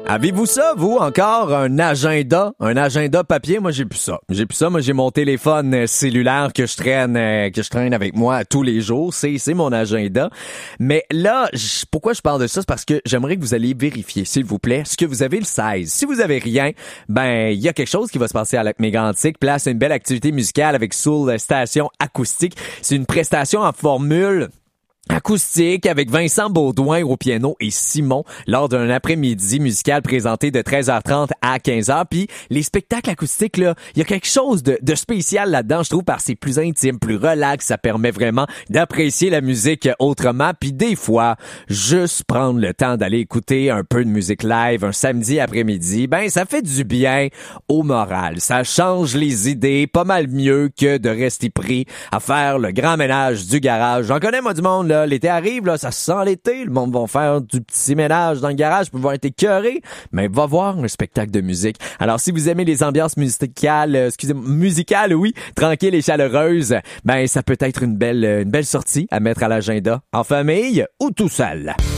Avez-vous ça, vous, encore, un agenda papier? Moi, j'ai plus ça. Moi, j'ai mon téléphone cellulaire que je traîne avec moi tous les jours. C'est mon agenda. Mais là, pourquoi je parle de ça? C'est parce que j'aimerais que vous alliez vérifier, s'il vous plaît, ce que vous avez le 16. Si vous avez rien, ben, il y a quelque chose qui va se passer à Lac Mégantic. Place une belle activité musicale avec Soul Station Acoustique. C'est une prestation en formule acoustique avec Vincent Baudouin au piano et Simon lors d'un après-midi musical présenté de 13h30 à 15h. Puis les spectacles acoustiques, là, il y a quelque chose de spécial là-dedans, je trouve, parce que c'est plus intime, plus relax, ça permet vraiment d'apprécier la musique autrement. Puis des fois, juste prendre le temps d'aller écouter un peu de musique live un samedi après-midi, ben ça fait du bien au moral. Ça change les idées pas mal mieux que de rester pris à faire le grand ménage du garage. J'en connais, moi, du monde, là. L'été arrive, là, ça sent l'été. Le monde va faire du petit ménage dans le garage pour pouvoir être écœuré. Mais va voir un spectacle de musique. Alors, si vous aimez les ambiances musicales, oui, tranquilles et chaleureuses, ben, ça peut être une belle sortie à mettre à l'agenda en famille ou tout seul.